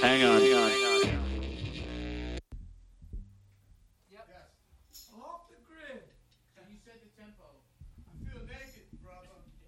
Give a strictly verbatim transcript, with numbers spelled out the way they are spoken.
Hang on. Hang on. Yep. Yes. Off the grid. So you said the tempo. I feel naked, brother.